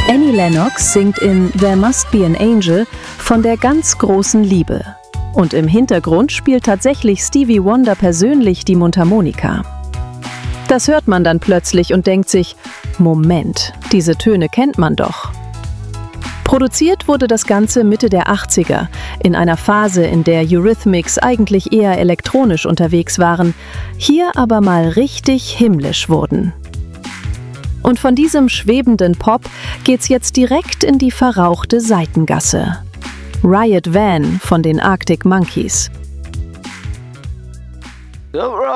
Annie Lennox singt in There Must Be an Angel von der ganz großen Liebe. Und im Hintergrund spielt tatsächlich Stevie Wonder persönlich die Mundharmonika. Das hört man dann plötzlich und denkt sich, Moment, diese Töne kennt man doch. Produziert wurde das Ganze Mitte der 80er, in einer Phase, in der Eurythmics eigentlich eher elektronisch unterwegs waren, hier aber mal richtig himmlisch wurden. Und von diesem schwebenden Pop geht's jetzt direkt in die verrauchte Seitengasse. Riot Van von den Arctic Monkeys.